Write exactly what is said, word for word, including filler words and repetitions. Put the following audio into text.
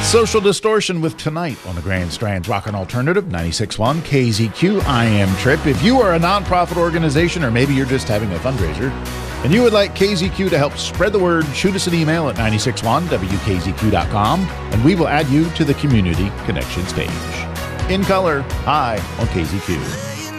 Social Distortion with Tonight on the Grand Strand's Rockin' Alternative, ninety-six point one K Z Q. I am Trip. If you are a nonprofit organization, or maybe you're just having a fundraiser, and you would like K Z Q to help spread the word, shoot us an email at ninety-six point one W K Z Q dot com, and we will add you to the Community Connection stage. In color, hi on K Z Q.